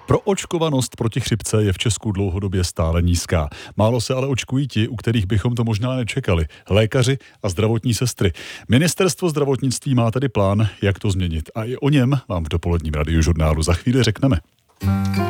Proočkovanost proti chřipce je v Česku dlouhodobě stále nízká. Málo se ale očkují ti, u kterých bychom to možná nečekali. Lékaři a zdravotní sestry. Ministerstvo zdravotnictví má tedy plán, jak to změnit. A i o něm vám v dopoledním radiožurnálu za chvíli řekneme.